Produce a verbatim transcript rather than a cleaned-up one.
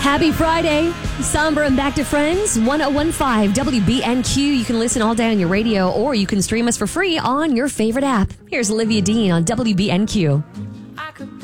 Happy Friday. Sombra and Back to Friends, one oh one point five W B N Q. You can listen all day on your radio, or you can stream us for free on your favorite app. Here's Olivia Dean on W B N Q. I could be